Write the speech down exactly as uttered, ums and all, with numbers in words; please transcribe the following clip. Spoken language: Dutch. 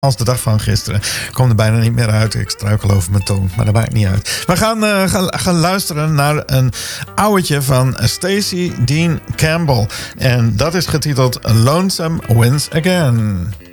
als de dag van gisteren. Ik kom er bijna niet meer uit. Ik struikel over mijn tong, maar dat maakt niet uit. We gaan, uh, gaan, gaan luisteren naar een ouwtje van Stacey Dean Campbell. En dat is getiteld Lonesome Wins Again.